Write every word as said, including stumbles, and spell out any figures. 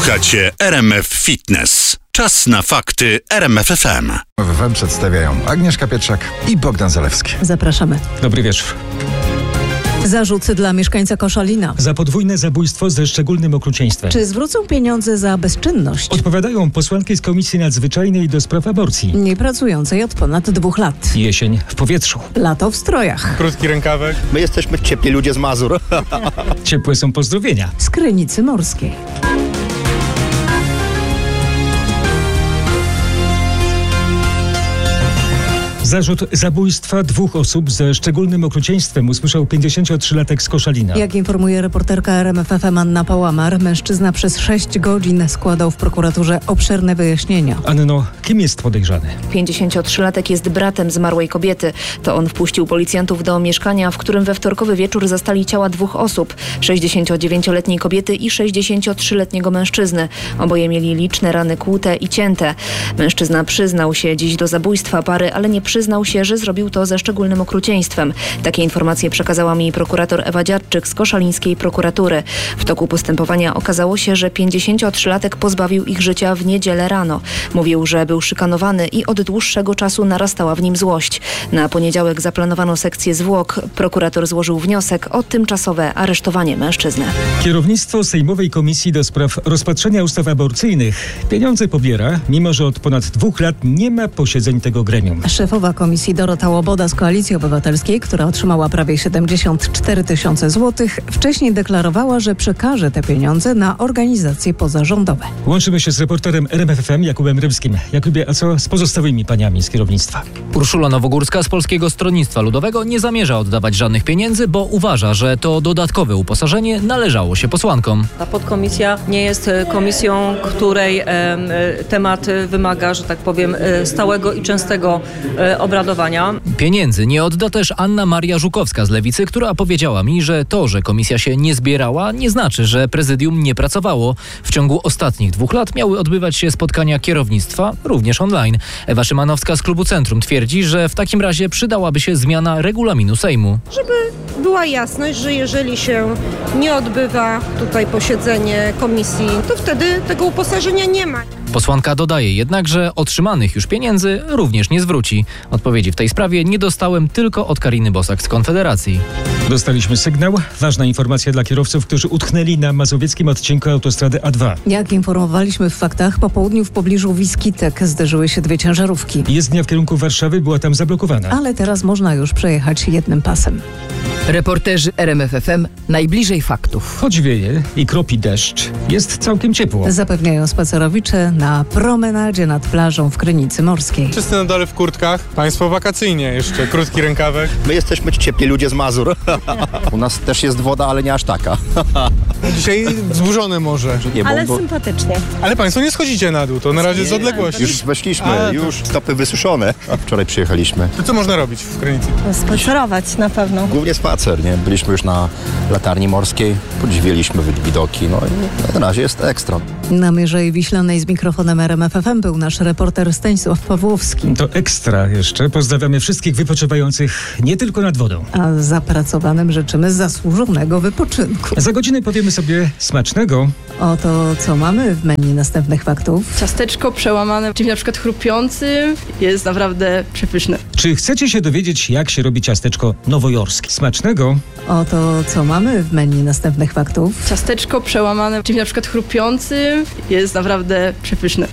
Słuchacie R M F Fitness. Czas na fakty R M F F M. W F M przedstawiają Agnieszka Pietrzak i Bogdan Zalewski. Zapraszamy. Dobry wieczór. Zarzut dla mieszkańca Koszalina. Za podwójne zabójstwo ze szczególnym okrucieństwem. Czy zwrócą pieniądze za bezczynność? Odpowiadają posłanki z Komisji Nadzwyczajnej do spraw aborcji. Nie pracującej od ponad dwóch lat. Jesień w powietrzu. Lato w strojach. Krótki rękawek. My jesteśmy ciepli ludzie z Mazur. Ciepłe są pozdrowienia. Z Krynicy Morskiej. Zarzut zabójstwa dwóch osób ze szczególnym okrucieństwem usłyszał pięćdziesięciotrzylatek z Koszalina. Jak informuje reporterka R M F F M Anna Pałamar, mężczyzna przez sześć godzin składał w prokuraturze obszerne wyjaśnienia. Anno, kim jest podejrzany? pięćdziesięciotrzylatek jest bratem zmarłej kobiety. To on wpuścił policjantów do mieszkania, w którym we wtorkowy wieczór zastali ciała dwóch osób. sześćdziesięciodziewięcioletniej kobiety i sześćdziesięciotrzyletniego mężczyzny. Oboje mieli liczne rany kłute i cięte. Mężczyzna przyznał się dziś do zabójstwa pary, ale nie przyznał się, że zrobił to ze szczególnym okrucieństwem. Takie informacje przekazała mi prokurator Ewa Dziadczyk z koszalińskiej prokuratury. W toku postępowania okazało się, że pięćdziesięciotrzylatek pozbawił ich życia w niedzielę rano. Mówił, że był szykanowany i od dłuższego czasu narastała w nim złość. Na poniedziałek zaplanowano sekcję zwłok. Prokurator złożył wniosek o tymczasowe aresztowanie mężczyzny. Kierownictwo Sejmowej Komisji do spraw rozpatrzenia ustaw aborcyjnych pieniądze pobiera, mimo że od ponad dwóch lat nie ma posiedzeń tego gremium. Szefowa komisji Dorota Łoboda z Koalicji Obywatelskiej, która otrzymała prawie siedemdziesiąt cztery tysiące złotych, wcześniej deklarowała, że przekaże te pieniądze na organizacje pozarządowe. Łączymy się z reporterem R M F F M Jakubem Rybskim. Jakubie, a co z pozostałymi paniami z kierownictwa? Urszula Nowogórska z Polskiego Stronnictwa Ludowego nie zamierza oddawać żadnych pieniędzy, bo uważa, że to dodatkowe uposażenie należało się posłankom. Ta podkomisja nie jest komisją, której e, temat wymaga, że tak powiem, stałego i częstego e, obradowania. Pieniędzy nie odda też Anna Maria Żukowska z Lewicy, która powiedziała mi, że to, że komisja się nie zbierała, nie znaczy, że prezydium nie pracowało. W ciągu ostatnich dwóch lat miały odbywać się spotkania kierownictwa, również online. Ewa Szymanowska z Klubu Centrum twierdzi, że w takim razie przydałaby się zmiana regulaminu Sejmu. Żeby była jasność, że jeżeli się nie odbywa tutaj posiedzenie komisji, to wtedy tego uposażenia nie ma. Posłanka dodaje jednak, że otrzymanych już pieniędzy również nie zwróci. Odpowiedzi w tej sprawie nie dostałem tylko od Kariny Bosak z Konfederacji. Dostaliśmy sygnał. Ważna informacja dla kierowców, którzy utknęli na mazowieckim odcinku autostrady A dwa. Jak informowaliśmy w faktach, po południu w pobliżu Wiskitek zderzyły się dwie ciężarówki. Jezdnia w kierunku Warszawy była tam zablokowana. Ale teraz można już przejechać jednym pasem. Reporterzy R M F F M najbliżej faktów. Choć wieje i kropi deszcz, jest całkiem ciepło. Zapewniają spacerowicze na promenadzie nad plażą w Krynicy Morskiej. Wszyscy na dole w kurtkach. Państwo wakacyjnie jeszcze. Krótki rękawek. My jesteśmy ciepli ludzie z Mazur. U nas też jest woda, ale nie aż taka. Dzisiaj wzburzone morze. Nie, bo, Ale bo... sympatycznie. Ale państwo nie schodzicie na dół, to na razie z odległości. Już weszliśmy, A, to- już stopy wysuszone. A wczoraj przyjechaliśmy. To co można robić w Krynicy? Spacerować na pewno. Głównie spacer, nie? Byliśmy już na latarni morskiej, podziwialiśmy widoki, no i na razie jest ekstra. Na Mierzei Wiślanej z mikrofonem R M F F M był nasz reporter Stanisław Pawłowski. To ekstra jeszcze. Pozdrawiamy wszystkich wypoczywających nie tylko nad wodą. A zapracowanym życzymy zasłużonego wypoczynku. Za godzinę powiemy sobie smacznego. Oto co mamy w menu następnych faktów. Ciasteczko przełamane, czymś na przykład chrupiącym, jest naprawdę przepyszne. Czy chcecie się dowiedzieć, jak się robi ciasteczko nowojorskie? Smacznego. Oto co mamy w menu następnych faktów. Ciasteczko przełamane, czymś na przykład chrupiącym, jest naprawdę przepyszne.